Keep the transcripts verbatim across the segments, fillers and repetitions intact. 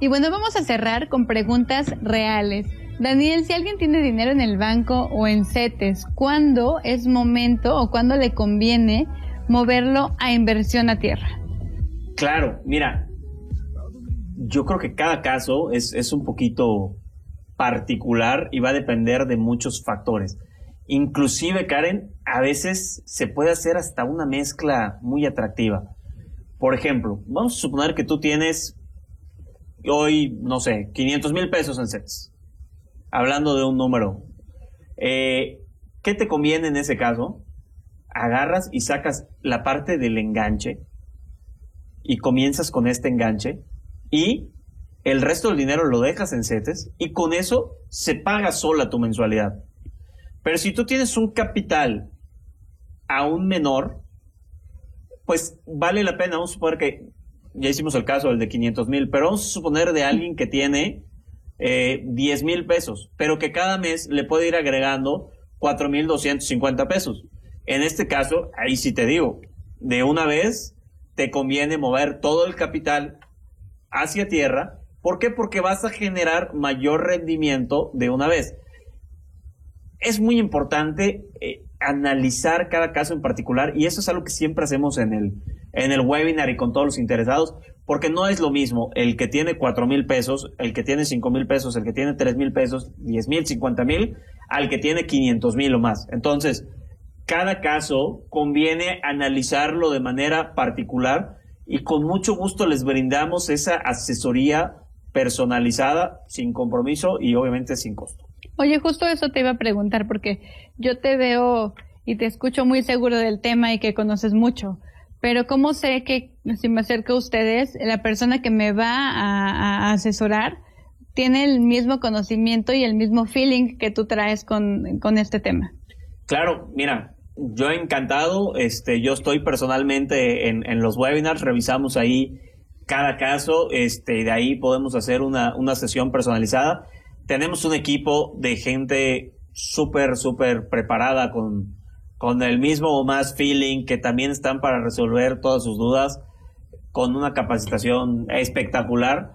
Y bueno, vamos a cerrar con preguntas reales. Daniel, si alguien tiene dinero en el banco o en CETES, ¿cuándo es momento o cuándo le conviene moverlo a inversión a tierra? Claro, mira, yo creo que cada caso es, es un poquito particular y va a depender de muchos factores. Inclusive, Karen, a veces se puede hacer hasta una mezcla muy atractiva. Por ejemplo, vamos a suponer que tú tienes hoy, no sé, quinientos mil pesos en CETES. Hablando de un número. Eh, ¿Qué te conviene en ese caso? Agarras y sacas la parte del enganche y comienzas con este enganche y el resto del dinero lo dejas en CETES y con eso se paga sola tu mensualidad. Pero si tú tienes un capital aún menor, pues vale la pena. Vamos a suponer que ya hicimos el caso del de quinientos mil, pero vamos a suponer de alguien que tiene eh, diez mil pesos, pero que cada mes le puede ir agregando cuatro mil doscientos cincuenta pesos. En este caso, ahí sí te digo, de una vez te conviene mover todo el capital hacia tierra. ¿Por qué? Porque vas a generar mayor rendimiento de una vez. Es muy importante eh, analizar cada caso en particular, y eso es algo que siempre hacemos en el, en el webinar y con todos los interesados, porque no es lo mismo el que tiene cuatro mil pesos, el que tiene cinco mil pesos, el que tiene tres mil pesos, diez mil, cincuenta mil, al que tiene quinientos mil o más. Entonces, cada caso conviene analizarlo de manera particular y con mucho gusto les brindamos esa asesoría personalizada, sin compromiso y obviamente sin costo. Oye, justo eso te iba a preguntar, porque yo te veo y te escucho muy seguro del tema y que conoces mucho, pero ¿cómo sé que si me acerco a ustedes, la persona que me va a, a asesorar tiene el mismo conocimiento y el mismo feeling que tú traes con, con este tema? Claro, mira, yo encantado, este, yo estoy personalmente en, en los webinars, revisamos ahí cada caso, este, y de ahí podemos hacer una, una sesión personalizada. Tenemos un equipo de gente súper, súper preparada con, con el mismo o más feeling, que también están para resolver todas sus dudas, con una capacitación espectacular,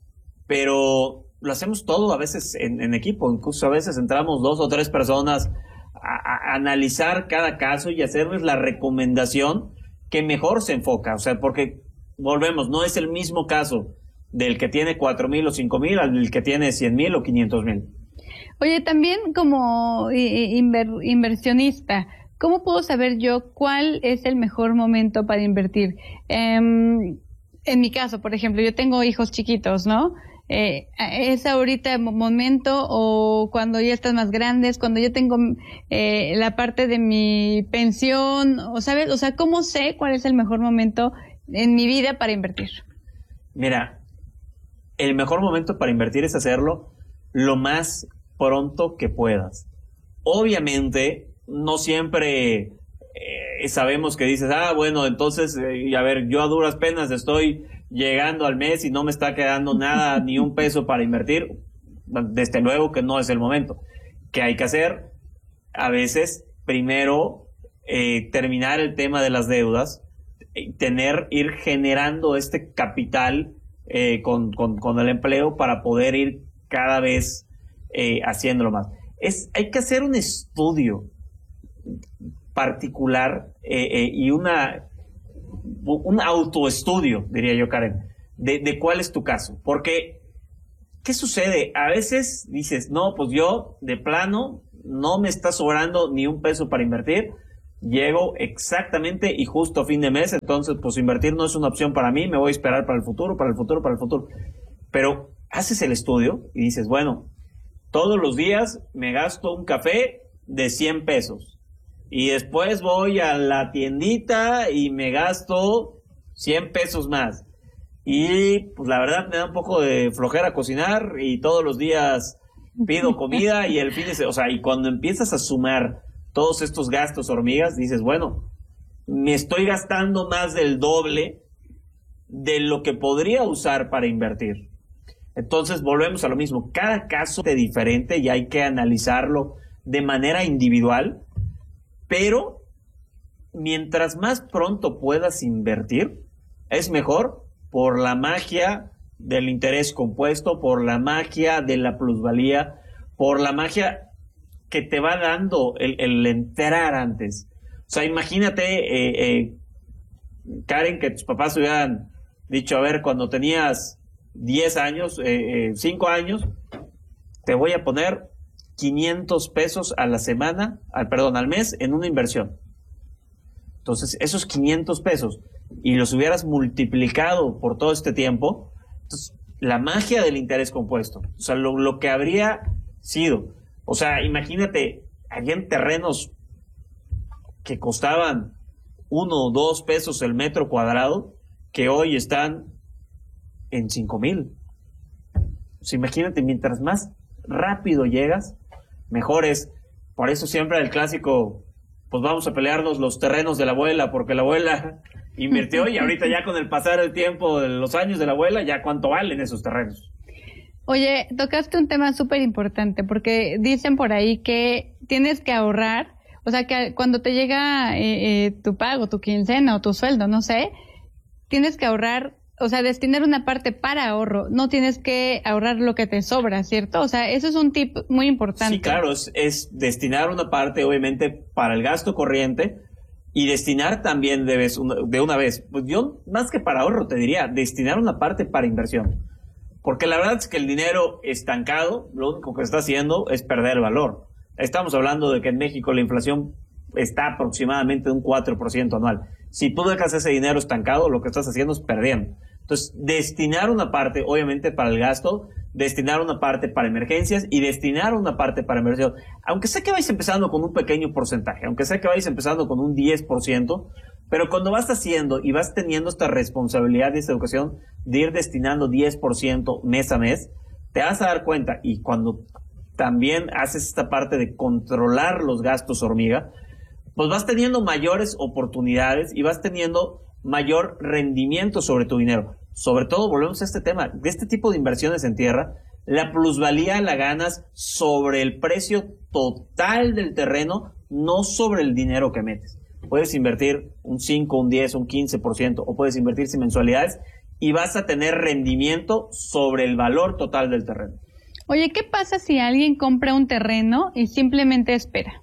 pero lo hacemos todo a veces en, en equipo, incluso a veces entramos dos o tres personas a, a analizar cada caso y hacerles la recomendación que mejor se enfoca, o sea, porque volvemos, no es el mismo caso del que tiene cuatro mil o cinco mil al del que tiene cien mil o quinientos mil. Oye, también como inver, inversionista, ¿cómo puedo saber yo cuál es el mejor momento para invertir? Eh, en mi caso, por ejemplo, yo tengo hijos chiquitos, ¿no? Eh, ¿Es ahorita el momento o cuando ya están más grandes, cuando yo tengo eh, la parte de mi pensión? O sabes, o sea, ¿cómo sé cuál es el mejor momento en mi vida para invertir? Mira, el mejor momento para invertir es hacerlo lo más pronto que puedas. Obviamente, no siempre eh, sabemos que dices, ah, bueno, entonces, eh, a ver, yo a duras penas estoy llegando al mes y no me está quedando nada, ni un peso para invertir. Desde luego que no es el momento. ¿Qué hay que hacer? A veces, primero, eh, terminar el tema de las deudas, tener, ir generando este capital eh, con, con, con el empleo para poder ir cada vez eh, haciéndolo más. Es, hay que hacer un estudio particular eh, eh, y una un autoestudio, diría yo, Karen, de, de cuál es tu caso. Porque, ¿qué sucede? A veces dices, no, pues yo de plano no me está sobrando ni un peso para invertir, llego exactamente y justo a fin de mes, entonces pues invertir no es una opción para mí, me voy a esperar para el futuro, para el futuro, para el futuro. Pero haces el estudio y dices, bueno, todos los días me gasto un café de cien pesos. Y después voy a la tiendita y me gasto cien pesos más. Y pues la verdad me da un poco de flojera cocinar y todos los días pido comida y el fin de semana, o sea, y cuando empiezas a sumar todos estos gastos hormigas, dices, bueno, me estoy gastando más del doble de lo que podría usar para invertir. Entonces volvemos a lo mismo, cada caso es diferente y hay que analizarlo de manera individual. Pero mientras más pronto puedas invertir, es mejor por la magia del interés compuesto, por la magia de la plusvalía, por la magia que te va dando el, el entrar antes. O sea, imagínate, eh, eh, Karen, que tus papás hubieran dicho, a ver, cuando tenías diez años, eh, eh, cinco años, te voy a poner quinientos pesos a la semana, al, perdón, al mes en una inversión. Entonces, esos quinientos pesos, y los hubieras multiplicado por todo este tiempo, entonces, la magia del interés compuesto, o sea, lo, lo que habría sido, o sea, imagínate, habían terrenos que costaban uno o dos pesos el metro cuadrado, que hoy están en cinco mil. O sea, imagínate, mientras más rápido llegas, mejor es. Por eso siempre el clásico, pues vamos a pelearnos los terrenos de la abuela, porque la abuela invirtió y ahorita ya con el pasar del tiempo, de los años de la abuela, ya cuánto valen esos terrenos. Oye, tocaste un tema súper importante, porque dicen por ahí que tienes que ahorrar, o sea, que cuando te llega eh, eh, tu pago, tu quincena o tu sueldo, no sé, tienes que ahorrar, o sea, destinar una parte para ahorro, no tienes que ahorrar lo que te sobra, ¿cierto? O sea, eso es un tip muy importante. Sí, claro, es, es destinar una parte, obviamente, para el gasto corriente y destinar también de, vez, una, de una vez. Pues yo, más que para ahorro, te diría, destinar una parte para inversión. Porque la verdad es que el dinero estancado, lo único que está haciendo es perder valor. Estamos hablando de que en México la inflación está aproximadamente de un cuatro por ciento anual. Si tú dejas ese dinero estancado, lo que estás haciendo es perdiendo. Entonces, destinar una parte, obviamente, para el gasto, destinar una parte para emergencias y destinar una parte para inversión. Aunque sé que vais empezando con un pequeño porcentaje, aunque sé que vais empezando con un diez por ciento, pero cuando vas haciendo y vas teniendo esta responsabilidad y esta educación de ir destinando diez por ciento mes a mes, te vas a dar cuenta, y cuando también haces esta parte de controlar los gastos hormiga, pues vas teniendo mayores oportunidades y vas teniendo mayor rendimiento sobre tu dinero. Sobre todo, volvemos a este tema, de este tipo de inversiones en tierra, la plusvalía la ganas sobre el precio total del terreno, no sobre el dinero que metes. Puedes invertir un cinco, un diez, un quince por ciento, o puedes invertir sin mensualidades y vas a tener rendimiento sobre el valor total del terreno. Oye, ¿qué pasa si alguien compra un terreno y simplemente espera?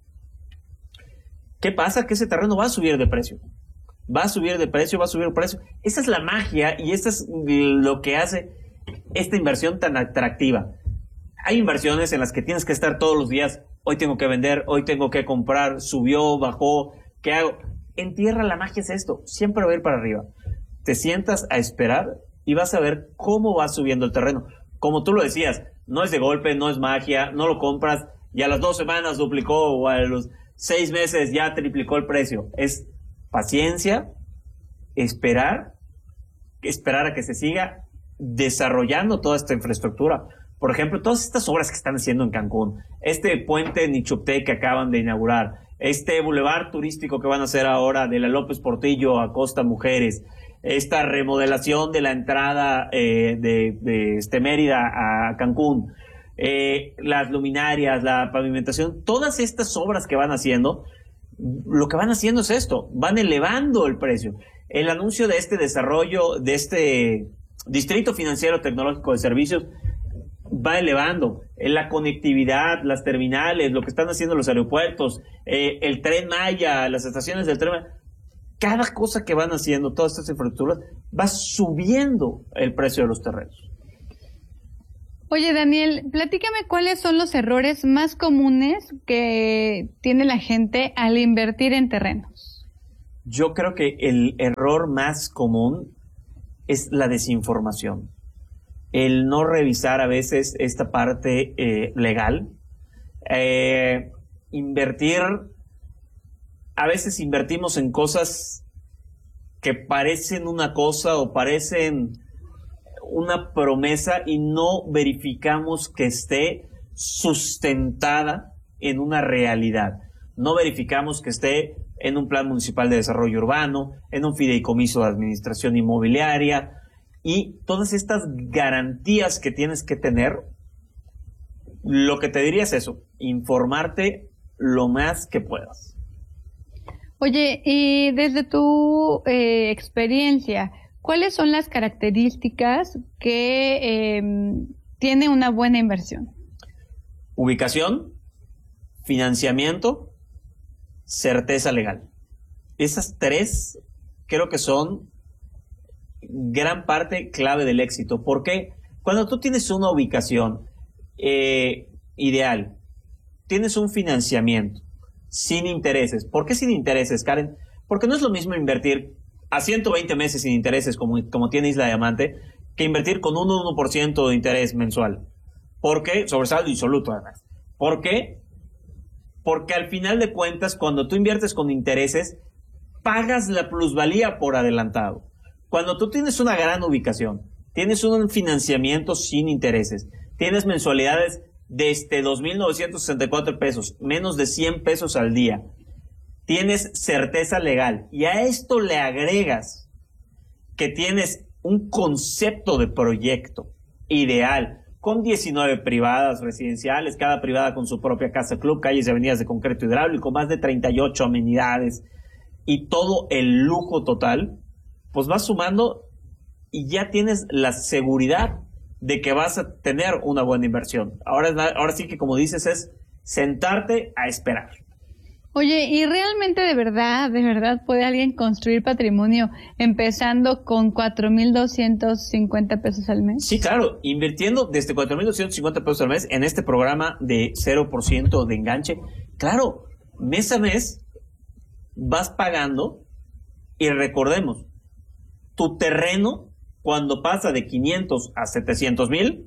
¿Qué pasa? Que ese terreno va a subir de precio. Va a subir de precio, va a subir de precio. Esa es la magia y eso es lo que hace esta inversión tan atractiva. Hay inversiones en las que tienes que estar todos los días. Hoy tengo que vender, hoy tengo que comprar, subió, bajó, ¿qué hago? En tierra la magia es esto, siempre va a ir para arriba. Te sientas a esperar y vas a ver cómo va subiendo el terreno. Como tú lo decías, no es de golpe, no es magia, no lo compras y a las dos semanas duplicó o a los seis meses ya triplicó el precio. Es paciencia, esperar, esperar a que se siga desarrollando toda esta infraestructura. Por ejemplo, todas estas obras que están haciendo en Cancún, este puente Nichupté que acaban de inaugurar, este bulevar turístico que van a hacer ahora de la López Portillo a Costa Mujeres, esta remodelación de la entrada eh, de, de este Mérida a Cancún, eh, las luminarias, la pavimentación, todas estas obras que van haciendo, lo que van haciendo es esto, van elevando el precio. El anuncio de este desarrollo, de este Distrito Financiero Tecnológico de Servicios, va elevando la conectividad, las terminales, lo que están haciendo los aeropuertos, eh, el Tren Maya, las estaciones del Tren Maya. Cada cosa que van haciendo, todas estas infraestructuras, va subiendo el precio de los terrenos. Oye, Daniel, platícame cuáles son los errores más comunes que tiene la gente al invertir en terrenos. Yo creo que el error más común es la desinformación. El no revisar a veces esta parte eh, legal. Eh, invertir... A veces invertimos en cosas que parecen una cosa o parecen una promesa y no verificamos que esté sustentada en una realidad. No verificamos que esté en un plan municipal de desarrollo urbano, en un fideicomiso de administración inmobiliaria y todas estas garantías que tienes que tener. Lo que te diría es eso, informarte lo más que puedas. Oye, y desde tu eh, experiencia, ¿cuáles son las características que eh, tiene una buena inversión? Ubicación, financiamiento, certeza legal. Esas tres creo que son gran parte clave del éxito. Porque cuando tú tienes una ubicación eh, ideal, tienes un financiamiento sin intereses. ¿Por qué sin intereses, Karen? Porque no es lo mismo invertir a ciento veinte meses sin intereses como, como tiene Isla Diamante que invertir con un uno por ciento de interés mensual. ¿Por qué? Sobre saldo insoluto, además. ¿Por qué? Porque al final de cuentas, cuando tú inviertes con intereses, pagas la plusvalía por adelantado. Cuando tú tienes una gran ubicación, tienes un financiamiento sin intereses, tienes mensualidades desde dos mil novecientos sesenta y cuatro pesos, menos de cien pesos al día, tienes certeza legal y a esto le agregas que tienes un concepto de proyecto ideal, con diecinueve privadas residenciales, cada privada con su propia casa club, calles y avenidas de concreto hidráulico, más de treinta y ocho amenidades y todo el lujo total, pues vas sumando y ya tienes la seguridad de que vas a tener una buena inversión. Ahora, ahora sí que, como dices, es sentarte a esperar. Oye, ¿y realmente de verdad, de verdad puede alguien construir patrimonio empezando con cuatro mil doscientos cincuenta pesos al mes? Sí, claro, invirtiendo desde cuatro mil doscientos cincuenta pesos al mes en este programa de cero por ciento de enganche. Claro, mes a mes vas pagando y recordemos, tu terreno cuando pasa de quinientos a setecientos mil,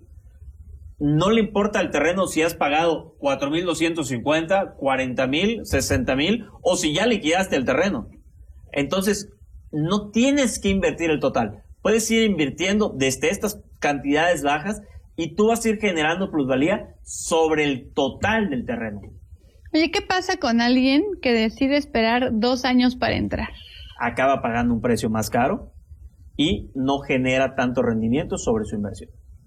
no le importa al terreno si has pagado cuatro mil doscientos cincuenta, cuarenta mil, sesenta mil o si ya liquidaste el terreno. Entonces, no tienes que invertir el total. Puedes ir invirtiendo desde estas cantidades bajas y tú vas a ir generando plusvalía sobre el total del terreno. Oye, ¿qué pasa con alguien que decide esperar dos años para entrar? Acaba pagando un precio más caro y no genera tanto rendimiento sobre su inversión.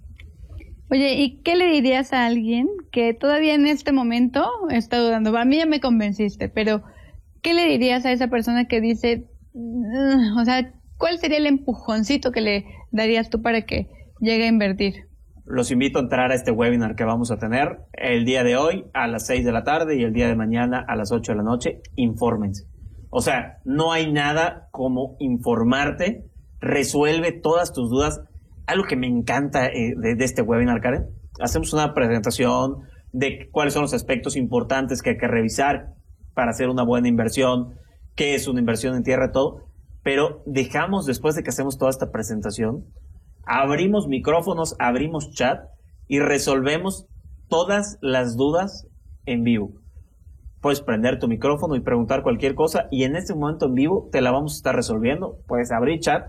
Oye, ¿y qué le dirías a alguien que todavía en este momento está dudando? A mí ya me convenciste, pero ¿qué le dirías a esa persona que dice, uh, o sea, cuál sería el empujoncito que le darías tú para que llegue a invertir? Los invito a entrar a este webinar que vamos a tener el día de hoy a las seis de la tarde y el día de mañana a las ocho de la noche. Infórmense. O sea, no hay nada como informarte, resuelve todas tus dudas. Algo que me encanta eh, de, de este webinar, Karen, hacemos una presentación de cuáles son los aspectos importantes que hay que revisar para hacer una buena inversión, qué es una inversión en tierra, todo, pero dejamos, después de que hacemos toda esta presentación, abrimos micrófonos, abrimos chat y resolvemos todas las dudas en vivo. Puedes prender tu micrófono y preguntar cualquier cosa y en este momento en vivo te la vamos a estar resolviendo. Puedes abrir chat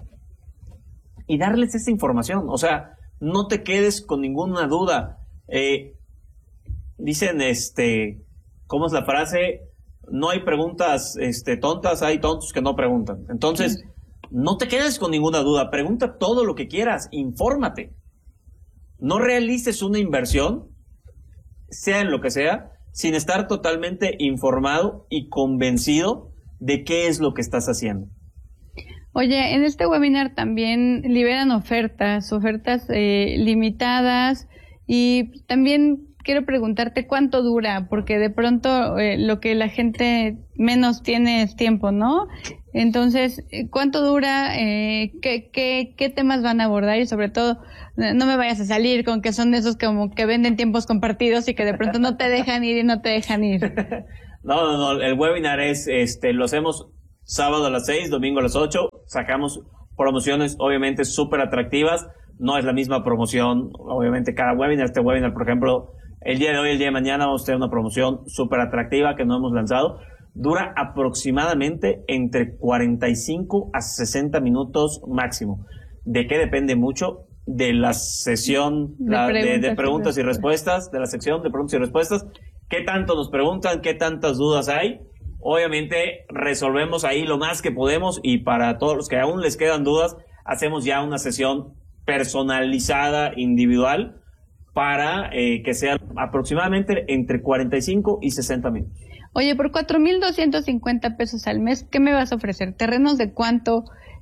y darles esa información. O sea, no te quedes con ninguna duda. Eh, dicen, este, ¿cómo es la frase? No hay preguntas este, tontas, hay tontos que no preguntan. Entonces, sí. No te quedes con ninguna duda. Pregunta todo lo que quieras. Infórmate. No realices una inversión, sea en lo que sea, sin estar totalmente informado y convencido de qué es lo que estás haciendo. Oye, en este webinar también liberan ofertas, ofertas eh, limitadas y también quiero preguntarte cuánto dura, porque de pronto eh, lo que la gente menos tiene es tiempo, ¿no? Entonces, ¿cuánto dura? Eh, ¿qué, qué, ¿Qué temas van a abordar? Y sobre todo, no me vayas a salir con que son de esos como que venden tiempos compartidos y que de pronto no te dejan ir y no te dejan ir. No, no, no, el webinar es, este, lo hacemos sábado a las seis, domingo a las ocho, sacamos promociones obviamente súper atractivas, no es la misma promoción, obviamente cada webinar, este webinar por ejemplo, el día de hoy, el día de mañana vamos a tener una promoción súper atractiva que no hemos lanzado, dura aproximadamente entre cuarenta y cinco a sesenta minutos máximo. ¿De qué depende mucho? De la sesión de, la, preguntas, de, de preguntas y respuestas, de la sección de preguntas y respuestas, qué tanto nos preguntan, qué tantas dudas hay. Obviamente resolvemos ahí lo más que podemos y para todos los que aún les quedan dudas, hacemos ya una sesión personalizada, individual, para eh, que sea aproximadamente entre cuarenta y cinco y sesenta minutos. Oye, por cuatro mil doscientos cincuenta pesos al mes, ¿qué me vas a ofrecer? ¿Terrenos de cuánto?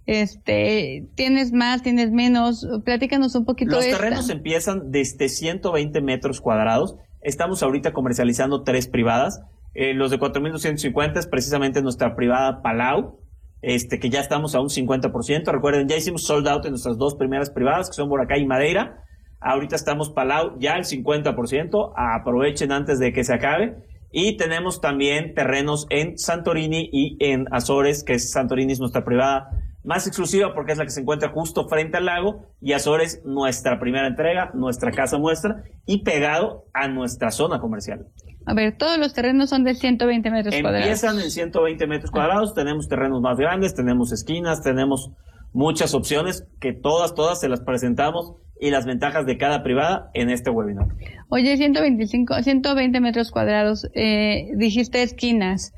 Este, ¿tienes más, tienes menos? Platícanos un poquito Los de terrenos esta. empiezan desde ciento veinte metros cuadrados. Estamos ahorita comercializando tres privadas. Eh, los de cuatro mil doscientos cincuenta es precisamente nuestra privada Palau, este, que ya estamos a un cincuenta por ciento. Recuerden, ya hicimos sold out en nuestras dos primeras privadas, que son Boracay y Madeira. Ahorita estamos Palau ya al cincuenta por ciento. Aprovechen antes de que se acabe. Y tenemos también terrenos en Santorini y en Azores, que es Santorini es nuestra privada más exclusiva porque es la que se encuentra justo frente al lago, y Azores nuestra primera entrega, nuestra casa muestra y pegado a nuestra zona comercial. A ver, todos los terrenos son de ciento veinte metros cuadrados. Empiezan en ciento veinte metros cuadrados, tenemos terrenos más grandes, tenemos esquinas, tenemos muchas opciones que todas, todas se las presentamos y las ventajas de cada privada en este webinar. Oye, ciento veinticinco, ciento veinte metros cuadrados, eh, dijiste esquinas.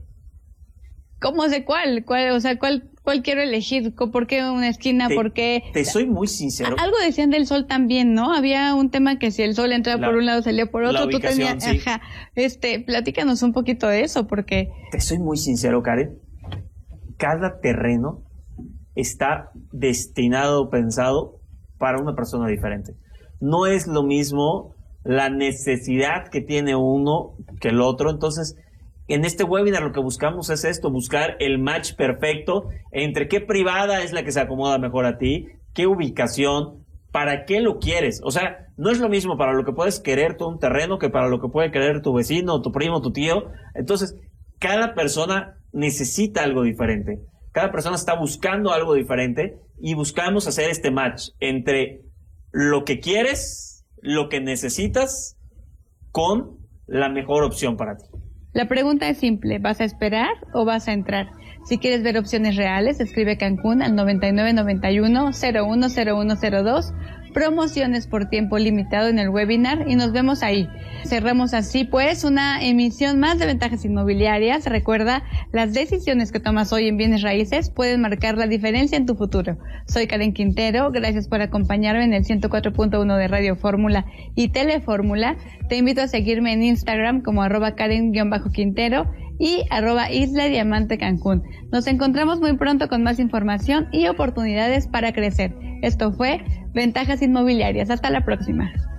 ¿Cómo sé cuál? ¿Cuál? O sea, ¿cuál, cuál quiero elegir? ¿Por qué una esquina? Te, ¿Por qué? Te soy muy sincero. Algo decían del sol también, ¿no? Había un tema que si el sol entraba La, por un lado, salía por otro. Tú tenías, sí. ajá, este, platícanos un poquito de eso, porque... Te soy muy sincero, Karen. Cada terreno está destinado, pensado para una persona diferente. No es lo mismo la necesidad que tiene uno que el otro. Entonces, en este webinar lo que buscamos es esto, buscar el match perfecto entre qué privada es la que se acomoda mejor a ti, qué ubicación, para qué lo quieres. O sea, no es lo mismo para lo que puedes querer tú un terreno que para lo que puede querer tu vecino, tu primo, tu tío. Entonces, cada persona necesita algo diferente. Cada persona está buscando algo diferente y buscamos hacer este match entre lo que quieres, lo que necesitas, con la mejor opción para ti. La pregunta es simple, ¿vas a esperar o vas a entrar? Si quieres ver opciones reales, escribe Cancún al noventa y nueve noventa y uno cero uno cero uno cero dos, promociones por tiempo limitado en el webinar y nos vemos ahí. Cerramos así pues una emisión más de Ventajas Inmobiliarias. Recuerda, las decisiones que tomas hoy en bienes raíces pueden marcar la diferencia en tu futuro. Soy Karen Quintero, gracias por acompañarme en el ciento cuatro punto uno de Radio Fórmula y Telefórmula. Te invito a seguirme en Instagram como arroba Karen-Quintero y arroba Isla Diamante Cancún. Nos encontramos muy pronto con más información y oportunidades para crecer. Esto fue Ventajas Inmobiliarias. Hasta la próxima.